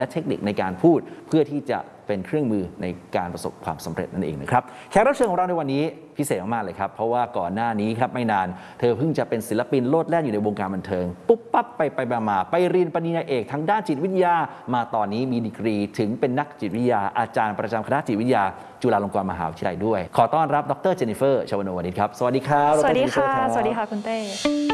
และเทคนิคในการพูดเพื่อที่จะเป็นเครื่องมือในการประสบความสำเร็จนั่นเองนะครับแขกรับเชิญของเราในวันนี้พิเศษมากๆเลยครับเพราะว่าก่อนหน้านี้ครับไม่นานเธอเพิ่งจะเป็นศิลปินโลดแล่นอยู่ในวงการบันเทิงปุ๊บปั๊บไปมาไปเรียนปริญญาเอกทางด้านจิตวิทยามาตอนนี้มีดีกรีถึงเป็นนักจิตวิทยาอาจารย์ประจำคณะจิตวิทยาจุฬาลงกรณ์มหาวิทยาลัยด้วยขอต้อนรับดร.เจนนิเฟอร์ ชวนวนิชครับสวัสดีครับสวัสดีค่ะสวัสดีค่ะคุณเต้